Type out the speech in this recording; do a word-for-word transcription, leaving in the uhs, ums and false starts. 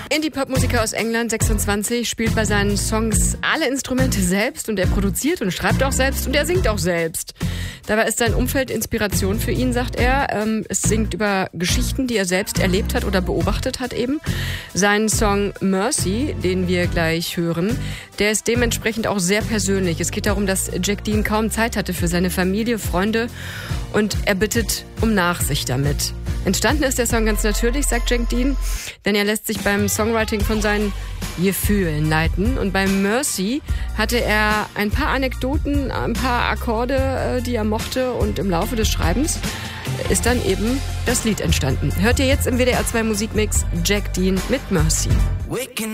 Indie-Pop-Musiker aus England, sechsundzwanzig, spielt bei seinen Songs alle Instrumente selbst und er produziert und schreibt auch selbst und er singt auch selbst. Dabei ist sein Umfeld Inspiration für ihn, sagt er. Ähm, es singt über Geschichten, die er selbst erlebt hat oder beobachtet hat eben. Sein Song Mercy, den wir gleich hören, der ist dementsprechend auch sehr persönlich. Es geht darum, dass Jack Dean kaum Zeit hatte für seine Familie, Freunde und er bittet um Nachsicht damit. Entstanden ist der Song ganz natürlich, sagt Jack Dean, denn er lässt sich beim Songwriting von seinen Gefühlen leiten. Und beim Mercy hatte er ein paar Anekdoten, ein paar Akkorde, die er mochte, und im Laufe des Schreibens ist dann eben das Lied entstanden. Hört ihr jetzt im W D R zwei Musikmix Jack Dean mit Mercy.